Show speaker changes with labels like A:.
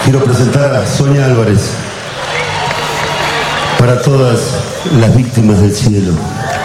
A: Quiero presentar a Sonia Álvarez para todas las víctimas del cielo.